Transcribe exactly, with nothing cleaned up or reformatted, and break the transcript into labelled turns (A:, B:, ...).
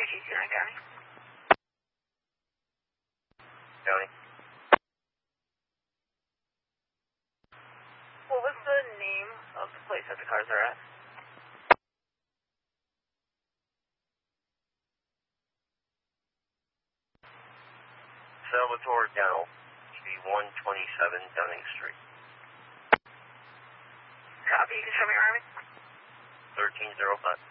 A: G two nine County.
B: County.
A: What was the name of the place that the cars are at?
B: Salvatore Dental, one twenty-seven Dunning Street.
A: Copy. You can show me your Army.
B: thirteen oh five.